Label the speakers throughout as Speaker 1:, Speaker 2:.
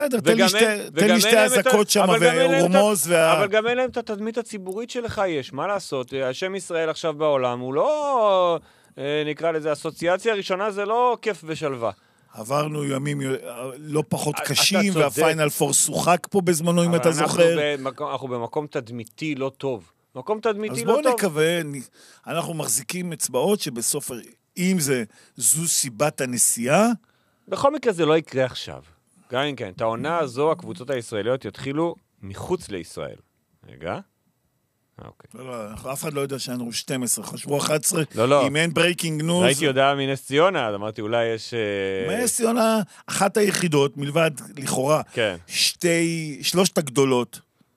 Speaker 1: תן לי שתי הזקות שם ורומוז.
Speaker 2: אבל גם אין להם את התדמית הציבורית שלך יש, מה לעשות? השם ישראל עכשיו בעולם הוא לא, נקרא לזה, אסוציאציה הראשונה זה לא כיף ושלווה.
Speaker 1: עברנו ימים לא פחות קשים, והפיינל פור שוחק פה בזמנו, אם אתה זוכר.
Speaker 2: אנחנו במקום תדמיתי לא טוב. מקום תדמיתי
Speaker 1: לא טוב.
Speaker 2: אז בואו
Speaker 1: נקווה, אנחנו מחזיקים אצבעות שבסוף, אם זו סיבת הנסיעה,
Speaker 2: בכל מקרה זה לא יקרה עכשיו. גם אם כן, את העונה הזו, הקבוצות הישראליות יתחילו מחוץ לישראל. רגע. אוקיי.
Speaker 1: לא, אף אחד לא יודע שאנו 12, חשבו 11,
Speaker 2: לא.
Speaker 1: אם אין ברייקינג ניוז.
Speaker 2: ראיתי הודעה מנס ציונה, אז אמרתי, אולי יש...
Speaker 1: מנס ציונה, אחת היחידות, מלבד לכאורה,
Speaker 2: כן.
Speaker 1: שלושת הגדולות,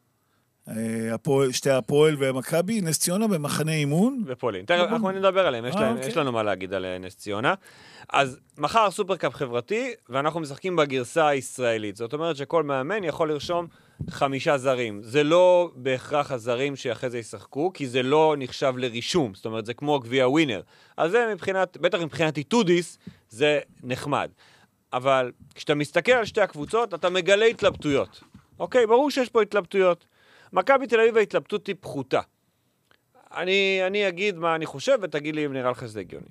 Speaker 1: שתי הפועל ומכבי, נס ציונה במחנה אימון.
Speaker 2: ופולין. תראה, אנחנו נדבר עליהם, יש לנו מה להגיד על נס ציונה. אז מחר סופרקאפ חברתי, ואנחנו משחקים בגרסה הישראלית. זאת אומרת שכל מאמן יכול לרשום 5 זרים. זה לא בהכרח הזרים שאחרי זה ישחקו, כי זה לא נחשב לרישום. זאת אומרת, זה כמו גביע ווינר. אז זה בטח מבחינת איתודיס, זה נחמד. אבל כשאתה מסתכל על שתי הקבוצות, אתה מגלה התלבטויות. אוקיי, ברור שיש פה התלבטויות. מכבי תל אביב ההתלבטות היא פחותה. אני אגיד מה אני חושב, ותגיד לי אם נראה לך שזה הגיוני.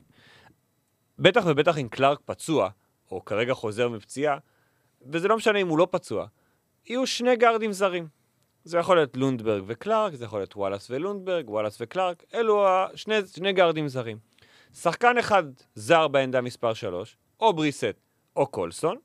Speaker 2: בטח ובטח אם קלארק פצוע, או כרגע חוזר מפציעה, וזה לא משנה אם הוא לא פצוע, יהיו 2 גארדים זרים. זה יכול להיות לונדברג וקלארק, זה יכול להיות וואלאס ולונדברג, וואלאס וקלארק, אלו שני גארדים זרים. שחקן אחד זר בעמדה מספר 3, או בריסט או קולסון,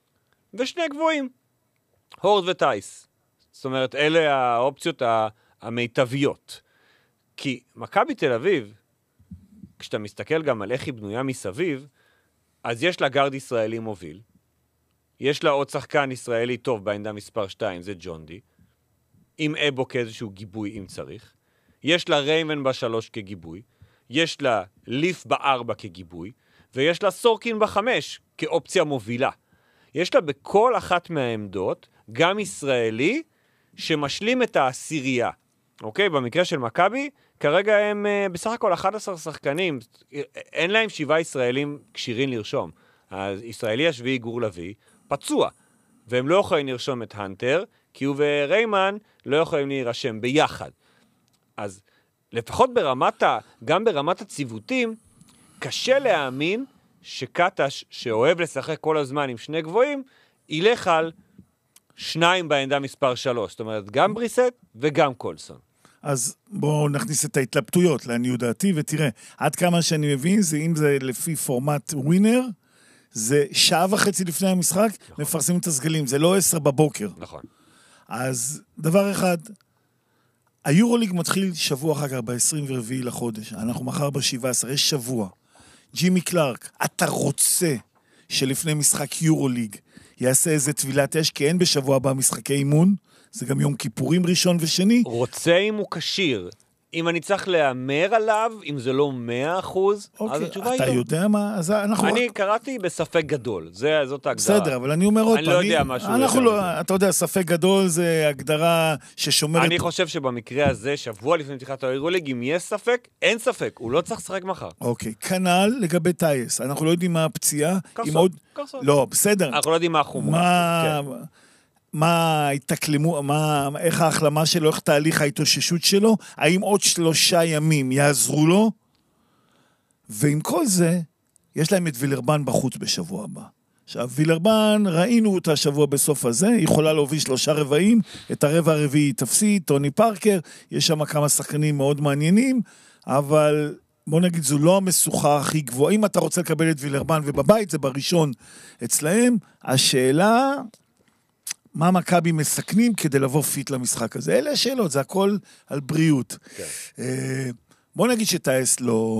Speaker 2: ו2 גבוהים, הורד וטייס. זאת אומרת, אלה האופציות המיטביות. כי מכבי תל אביב, כשאתה מסתכל גם על איך היא בנויה מסביב, אז יש לה גארד ישראלי מוביל, יש לה עוד שחקן ישראלי טוב בעמדה מספר 2, זה ג'ון די, עם אבו כאיזשהו גיבוי אם צריך, יש לה ריימן ב3 כגיבוי, יש לה ליף ב4 כגיבוי, ויש לה סורקין ב5 כאופציה מובילה. יש לה בכל אחת מהעמדות גם ישראלי שמשלים את העשירייה. אוקיי? במקרה של מכבי, כרגע הם בסך הכל 11 שחקנים, אין להם 7 ישראלים קשירים לרשום. הישראלי השביעי גור לוי פצוע, והם לא יכולים לרשום את הנטר, כי הוא וריימן לא יכולים להירשם ביחד. אז לפחות גם ברמת הציוותים, קשה להאמין שקטש, שאוהב לשחק כל הזמן עם 2 גבוהים, ילך על 2 בעמדה מספר 3. זאת אומרת, גם בריסט וגם קולסון.
Speaker 1: אז בואו נכניס את ההתלבטויות לעניות דעתי, ותראה, עד כמה שאני מבין, זה אם זה לפי פורמט ווינר, זה 1.5 שעות לפני המשחק, נכון. מפרסמים את הסגלים, זה לא 10 בבוקר.
Speaker 2: נכון.
Speaker 1: אז דבר אחד, היורוליג מתחיל שבוע אחר כך, ב-24 לחודש, אנחנו מחר ב-17, יש שבוע. ג'ימי קלארק, אתה רוצה שלפני משחק יורוליג יעשה איזה טבילת אש, כי אין בשבוע הבא משחקי אימון, זה גם יום כיפורים ראשון ושני.
Speaker 2: רוצה אם הוא קשיר. אם אני צריך להאמר עליו, אם זה לא 100%, אז התשובה היא לא.
Speaker 1: אתה יודע מה?
Speaker 2: אני קראתי בספק גדול, זאת ההגדרה.
Speaker 1: בסדר, אבל אני אומר עוד
Speaker 2: פעם. אני לא יודע משהו.
Speaker 1: אתה יודע, ספק גדול זה הגדרה ששומרת...
Speaker 2: אני חושב שבמקרה הזה, שבוע לפני פתיחת היורוליג, אם יש ספק, אין ספק, הוא לא צריך לשחק מחר.
Speaker 1: אוקיי, כנ"ל לגבי טייס. אנחנו לא יודעים מה הפציעה.
Speaker 2: קרסון.
Speaker 1: לא, בסדר.
Speaker 2: אנחנו לא יודעים מה החומרה.
Speaker 1: מה התקלמו, איך ההחלמה שלו, איך תהליך ההתאוששות שלו, האם עוד 3 ימים יעזרו לו, ועם כל זה, יש להם את וילרבן בחוץ בשבוע הבא. עכשיו, וילרבן, ראינו אותה שבוע בסוף הזה, היא יכולה להוביל 3 רבעים, את הרבע הרביעי תפסיד, טוני פארקר, יש שם כמה שחקנים מאוד מעניינים, אבל בוא נגיד, זו לא המשוכה הכי גבוהה. אם אתה רוצה לקבל את וילרבן ובבית, זה בראשון אצלהם, השאלה... מה מכבי מסכנים כדי לבוא פיט למשחק הזה? אלה השאלות, זה הכל על בריאות. כן. בוא נגיד שטייס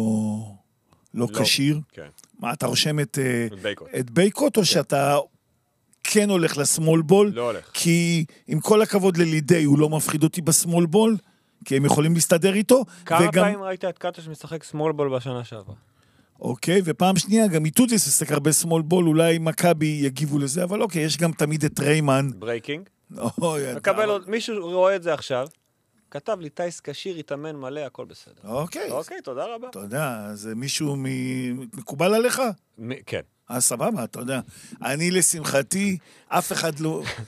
Speaker 1: לא קשיר. כן. מה, אתה רושם את בייקוט, או שאתה כן הולך לסמול בול?
Speaker 2: לא הולך.
Speaker 1: כי עם כל הכבוד ללידי, הוא לא מפחיד אותי בסמול בול, כי הם יכולים להסתדר איתו.
Speaker 2: כמה פעמים ראית את קטש משחק סמול בול בשנה שעברה?
Speaker 1: אוקיי, ופעם שנייה, גם איתודיס עסק הרבה סמול בול, אולי מכבי יגיבו לזה, אבל אוקיי, יש גם תמיד את ריימן.
Speaker 2: ברייקינג. מקבל עוד, מישהו רואה את זה עכשיו, כתב לי, טייס קשיר, יתאמן מלא, הכל בסדר.
Speaker 1: אוקיי.
Speaker 2: אוקיי, תודה רבה.
Speaker 1: אתה יודע, זה מישהו מקובל עליך?
Speaker 2: כן.
Speaker 1: סבבה, אתה יודע. אני לשמחתי, אף אחד לא...